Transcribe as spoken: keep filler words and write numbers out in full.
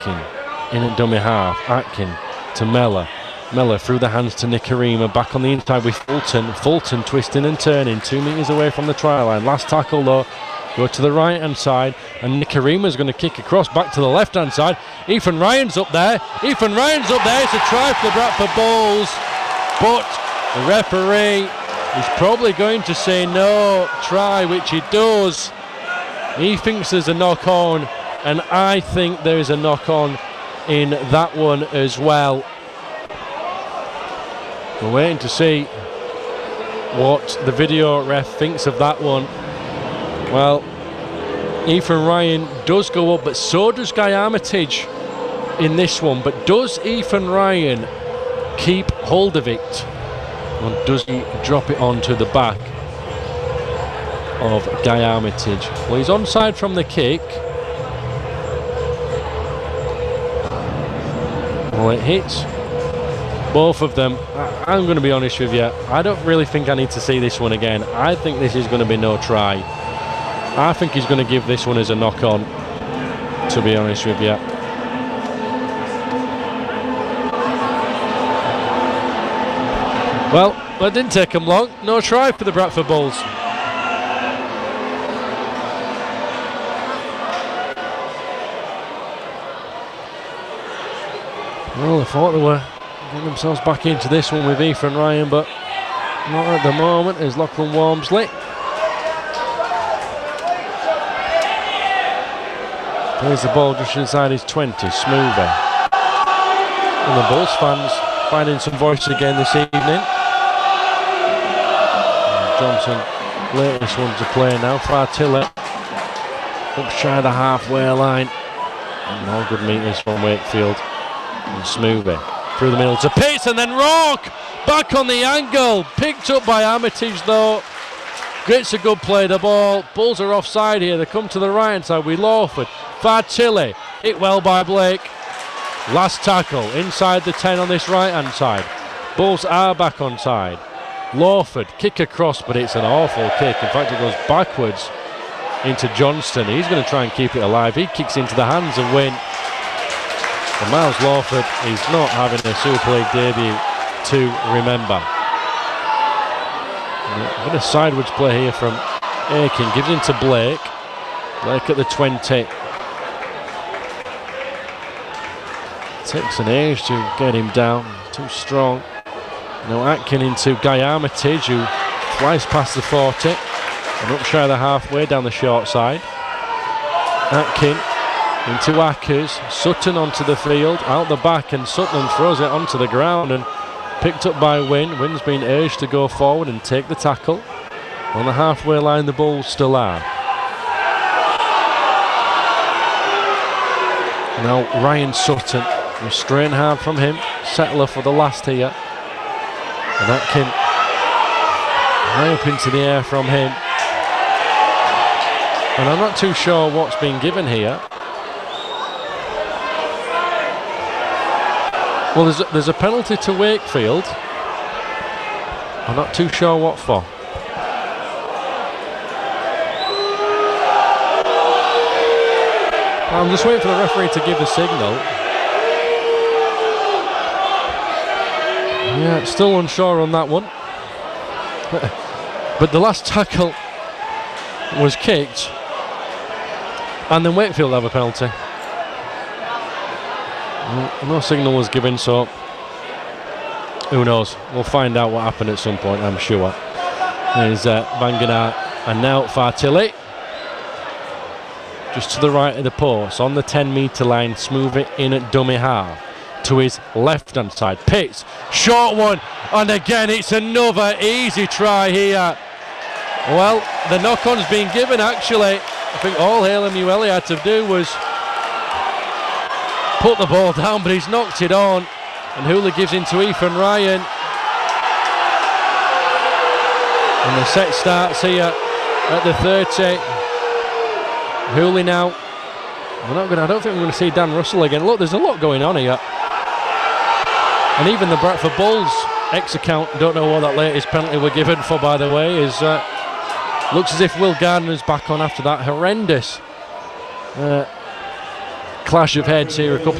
Atkin in at dummy half. Atkin to Mellor. Mellor through the hands to Nikorima. Back on the inside with Fulton. Fulton twisting and turning. Two metres away from the try line. Last tackle though. Go to the right hand side. And Nikorima's going to kick across back to the left hand side. Ethan Ryan's up there. Ethan Ryan's up there. It's a try for the Bradford Bulls. But the referee is probably going to say no try, which he does. He thinks there's a knock on. And I think there is a knock on in that one as well. We're waiting to see what the video ref thinks of that one. Well, Ethan Ryan does go up, but so does Guy Armitage in this one. But does Ethan Ryan keep hold of it? Or does he drop it onto the back of Guy Armitage? Well, he's onside from the kick. Well, it hits both of them. I, I'm going to be honest with you, I don't really think I need to see this one again. I think this is going to be no try. I think he's going to give this one as a knock on, to be honest with you. Well, that didn't take him long. No try for the Bradford Bulls. Well, I thought they were getting themselves back into this one with Ethan Ryan, but not at the moment. Is Lachlan Walmsley. Plays the ball just inside his twenty. Smoother. And the Bulls fans finding some voice again this evening. Johnson, latest one to play now. Fartilla up shy of the halfway line. And all good meters from Wakefield. And Smoother through the middle to Pitts, and then Rourke back on the angle. Picked up by Armitage though. Gets a good play the ball. Bulls are offside here. They come to the right hand side with Lawford. Fartilli hit well by Blake. Last tackle inside the ten on this right hand side. Bulls are back on side. Lawford kick across, but it's an awful kick. In fact, it goes backwards into Johnston. He's going to try and keep it alive. He kicks into the hands of Wynn. And Miles Lawford is not having a Super League debut to remember. A bit of sideways play here from Aiken. Gives into Blake. Blake at the twenty. Takes an age to get him down. Too strong. Now Atkin into Guy Armitage, who flies past the forty. And up shy of the halfway down the short side. Atkin into Ackers. Sutton onto the field. Out the back, and Sutton throws it onto the ground. And picked up by Wynn. Wynn's been urged to go forward and take the tackle. On the halfway line, the Bulls still are. Now Ryan Sutton, restrain hard from him. Settler for the last here. And Atkin high up into the air from him. And I'm not too sure what's been given here. Well, there's a, there's a penalty to Wakefield. I'm not too sure what for. I'm just waiting for the referee to give the signal. Yeah, still unsure on that one. But the last tackle was kicked, and then Wakefield have a penalty. No signal was given, so who knows? We'll find out what happened at some point, I'm sure. There's uh, Banganar, and now Fartilli. Just to the right of the post, on the ten metre line, smooth it in at dummy half. To his left hand side. Pitts, short one, and again it's another easy try here. Well, the knock-on's been given actually. I think all Hale Mueli had to do was put the ball down, but he's knocked it on, and Hula gives into Ethan Ryan. And the set starts here at the thirty. Hooley now. We're not gonna, I don't think we're going to see Dan Russell again. Look, there's a lot going on here. And even the Bradford Bulls ex-account don't know what that latest penalty were given for, by the way. Is uh, looks as if Will Gardner's back on after that horrendous uh, clash of heads here. A couple